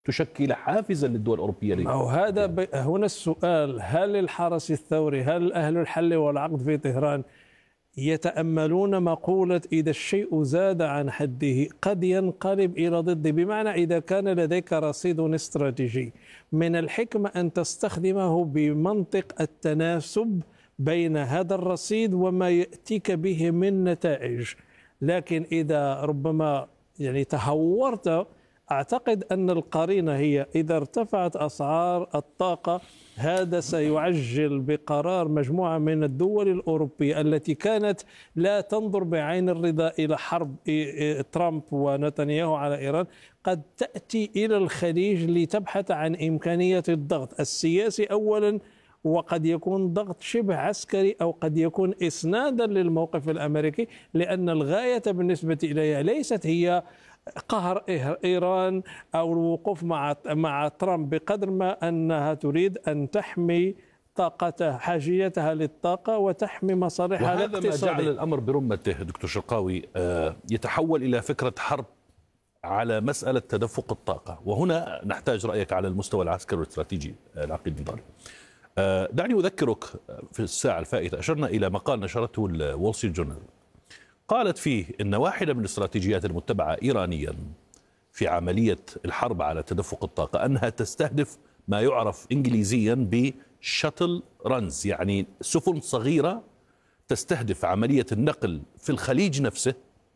تشكل حافزا للدول الأوروبية أو هذا هنا السؤال: هل الحرس الثوري، هل أهل الحل والعقد في طهران يتأملون مقولة إذا الشيء زاد عن حده قد ينقلب إلى ضده؟ بمعنى إذا كان لديك رصيد استراتيجي من الحكمة أن تستخدمه بمنطق التناسب بين هذا الرصيد وما يأتيك به من نتائج. لكن إذا ربما تهورت، أعتقد أن القرينة هي إذا ارتفعت أسعار الطاقة هذا سيعجل بقرار مجموعة من الدول الأوروبية التي كانت لا تنظر بعين الرضا إلى حرب ترامب ونتنياهو على إيران، قد تأتي إلى الخليج لتبحث عن إمكانية الضغط السياسي أولا، وقد يكون ضغط شبه عسكري أو قد يكون إسنادا للموقف الأمريكي، لأن الغاية بالنسبة إليها ليست هي قهر إيران أو الوقوف مع ترامب بقدر ما أنها تريد أن تحمي طاقتها، حاجيتها للطاقة، وتحمي مصالحها الاقتصادية. وهذا ما جعل الأمر برمته دكتور شرقاوي يتحول إلى فكرة حرب على مسألة تدفق الطاقة. وهنا نحتاج رأيك على المستوى العسكري والاستراتيجي العقيد بن طارق. دعني أذكرك في الساعة الفائتة أشرنا إلى مقال نشرته الول ستريت جورنال، قالت فيه إن واحدة من الاستراتيجيات المتبعة إيرانيا في عملية الحرب على تدفق الطاقة أنها تستهدف ما يعرف إنجليزيا بشاتل رانز، يعني سفن صغيرة تستهدف عملية النقل في الخليج نفسه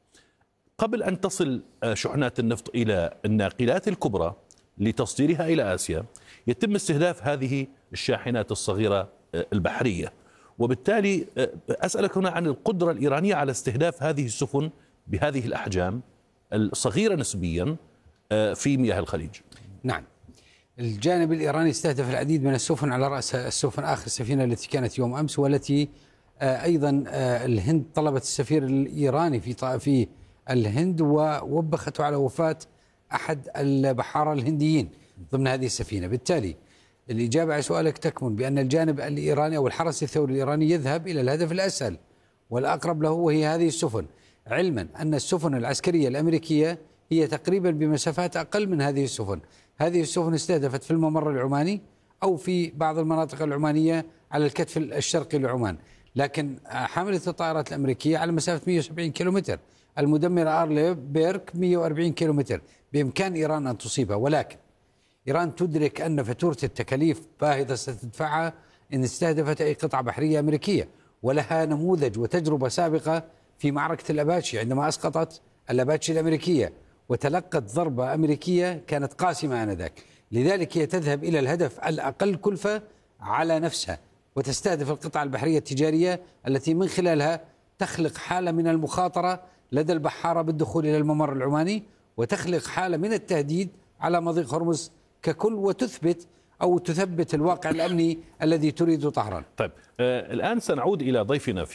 قبل أن تصل شحنات النفط إلى الناقلات الكبرى لتصديرها إلى آسيا. يتم استهداف هذه الشاحنات الصغيرة البحرية، وبالتالي أسألك هنا عن القدرة الإيرانية على استهداف هذه السفن بهذه الأحجام الصغيرة نسبيا في مياه الخليج. نعم، الجانب الإيراني استهدف العديد من السفن، على رأس السفن آخر السفينة التي كانت يوم أمس، والتي أيضا الهند طلبت السفير الإيراني في الهند ووبخته على وفاة أحد البحارة الهنديين ضمن هذه السفينة. بالتالي الإجابة على سؤالك تكمن بأن الجانب الإيراني أو الحرس الثوري الإيراني يذهب إلى الهدف الأسهل والأقرب له، وهي هذه السفن، علما أن السفن العسكرية الأمريكية هي تقريبا بمسافات أقل من هذه السفن. هذه السفن استهدفت في الممر العماني أو في بعض المناطق العمانية على الكتف الشرقي لعمان، لكن حاملة الطائرات الأمريكية على مسافة 170 كيلومتر، المدمرة أرلي بيرك 140 كيلومتر، بإمكان إيران أن تصيبها. ولكن إيران تدرك أن فاتورة التكاليف باهظة ستدفعها إن استهدفت أي قطعة بحرية أمريكية، ولها نموذج وتجربة سابقة في معركة الأباتشي عندما أسقطت الأباتشي الأمريكية وتلقت ضربة أمريكية كانت قاسمة آنذاك. لذلك هي تذهب إلى الهدف الأقل كلفة على نفسها وتستهدف القطع البحرية التجارية التي من خلالها تخلق حالة من المخاطرة لدى البحارة بالدخول إلى الممر العماني، وتخلق حالة من التهديد على مضيق هرمز ككل، وتثبت أو تثبت الواقع الأمني الذي تريد طهران. طيب الآن سنعود إلى ضيفنا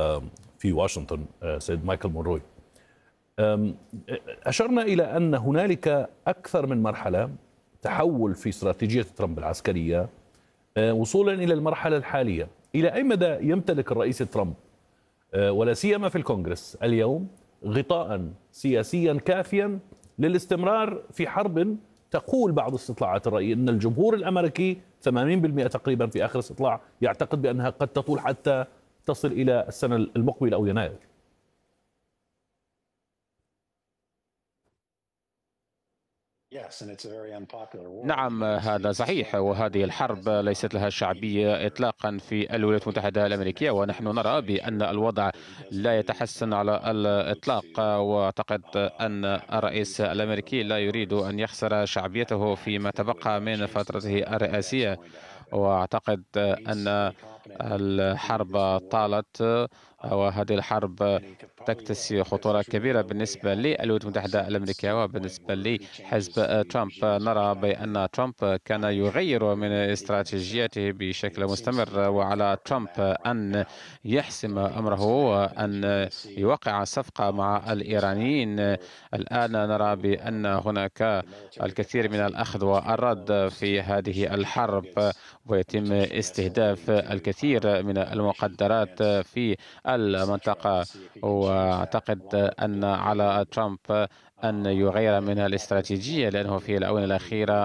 في واشنطن سيد مايكل مونروي. أشرنا إلى أن هنالك أكثر من مرحلة تحول في استراتيجية ترامب العسكرية وصولا إلى المرحلة الحالية. إلى أي مدى يمتلك الرئيس ترامب ولا سيما في الكونغرس اليوم غطاء سياسيا كافيا للاستمرار في حرب تقول بعض استطلاعات الرأي أن الجمهور الأمريكي 80% تقريبا في آخر استطلاع يعتقد بأنها قد تطول حتى تصل إلى السنة المقبلة أو يناير؟ نعم، هذا صحيح، وهذه الحرب ليست لها شعبية إطلاقا في الولايات المتحدة الأمريكية، ونحن نرى بأن الوضع لا يتحسن على الإطلاق. وأعتقد أن الرئيس الأمريكي لا يريد أن يخسر شعبيته فيما تبقى من فترته الرئاسية، وأعتقد أن الحرب طالت، وهذه الحرب تكتسي خطورة كبيرة بالنسبة للولايات المتحدة الأمريكية وبالنسبة لحزب ترامب. نرى بأن ترامب كان يغير من استراتيجيته بشكل مستمر، وعلى ترامب أن يحسم أمره وأن يوقع صفقة مع الإيرانيين. الآن نرى بأن هناك الكثير من الأخذ والرد في هذه الحرب، ويتم استهداف الكثير من المقدرات في المنطقة. وأعتقد أن على ترامب أن يغير من الاستراتيجية، لأنه في الآونة الأخيرة